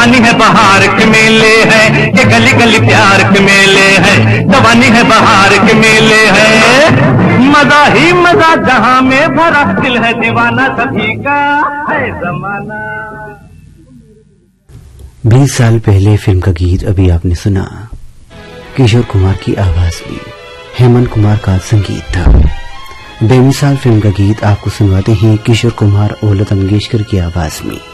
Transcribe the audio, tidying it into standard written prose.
जवानी है बहार के मेले है, ये गली गली प्यार के मेले है, जवानी है बहार के मेले है। मजा ही मजा जहां में भरा, दिल है दीवाना सभी का है जमाना। 20 साल पहले फिल्म का गीत अभी आपने सुना, किशोर कुमार की आवाज में हेमंत कुमार का संगीत था। बेमिसाल फिल्म का गीत आपको सुनवाते हैं किशोर कुमार और लता मंगेशकर की आवाज में।